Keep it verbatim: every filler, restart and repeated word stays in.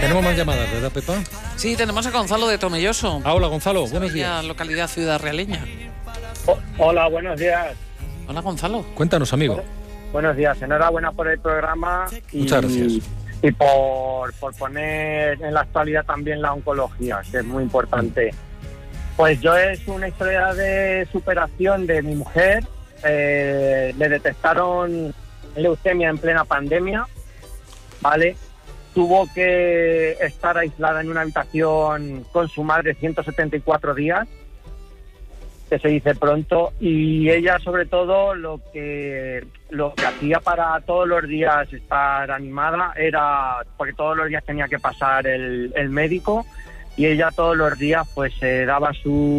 Tenemos más llamadas, ¿verdad, Pepa? Sí, tenemos a Gonzalo de Tomelloso. Ah, hola, Gonzalo, buenos Sevilla, días. localidad Ciudad Realeña. Oh, hola, buenos días. Hola, Gonzalo. Cuéntanos, amigo. Buenos días, enhorabuena por el programa. Y, Muchas gracias. Y por, por poner en la actualidad también la oncología, que es muy importante. Pues yo es una historia de superación de mi mujer. Eh, le detectaron leucemia en plena pandemia, ¿vale? Tuvo que estar aislada en una habitación con su madre ciento setenta y cuatro días, que se dice pronto, y ella sobre todo lo que lo que hacía para todos los días estar animada era, porque todos los días tenía que pasar el, el médico, y ella todos los días pues se daba su